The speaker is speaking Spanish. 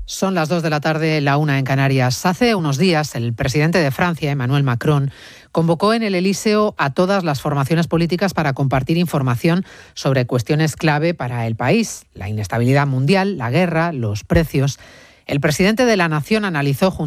Son las 2 de la tarde, la 1 en Canarias. Hace unos días, el presidente de Francia, Emmanuel Macron, convocó en el Elíseo a todas las formaciones políticas para compartir información sobre cuestiones clave para el país: la inestabilidad mundial, la guerra, los precios. El presidente de la nación analizó junto